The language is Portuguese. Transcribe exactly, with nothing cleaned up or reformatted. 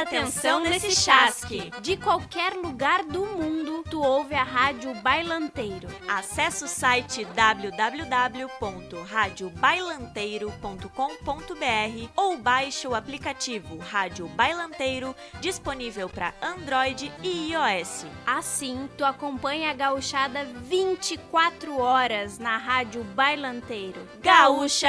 Presta atenção nesse chasque. De qualquer lugar do mundo, tu ouve a Rádio Bailanteiro. Acesse o site w w w ponto rádio bailanteiro ponto com ponto b r ou baixe o aplicativo Rádio Bailanteiro, disponível para Android e iOS. Assim, tu acompanha a gauchada vinte e quatro horas na Rádio Bailanteiro. Gaúcha